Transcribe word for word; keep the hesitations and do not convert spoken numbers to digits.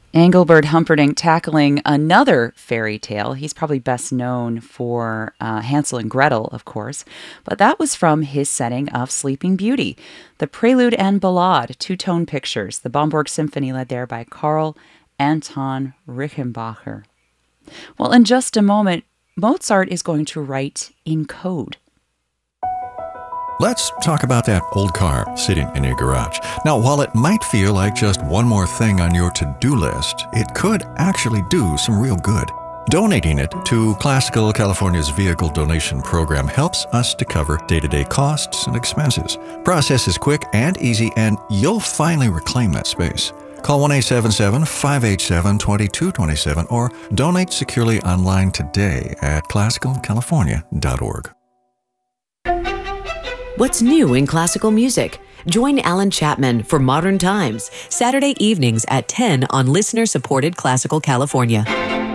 Engelbert Humperdinck tackling another fairy tale. He's probably best known for uh, Hansel and Gretel, of course, but that was from his setting of Sleeping Beauty. The Prelude and Ballade, two-tone pictures. The Bomberg Symphony led there by Karl Anton Rickenbacher. Well, in just a moment, Mozart is going to write in code. Let's talk about that old car sitting in your garage. Now, while it might feel like just one more thing on your to-do list, it could actually do some real good. Donating it to Classical California's Vehicle Donation Program helps us to cover day-to-day costs and expenses. Process is quick and easy, and you'll finally reclaim that space. Call one eight seven seven, five eight seven, two two two seven or donate securely online today at classical california dot org. What's new in classical music? Join Alan Chapman for Modern Times, Saturday evenings at ten on listener-supported Classical California.